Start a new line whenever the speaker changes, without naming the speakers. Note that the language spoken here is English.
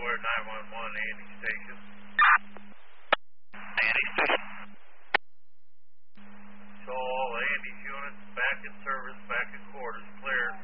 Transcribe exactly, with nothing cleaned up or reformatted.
Delaware nine one one, Andy Station.
Andy Station.
So all Andy's units back in service, back in quarters, cleared.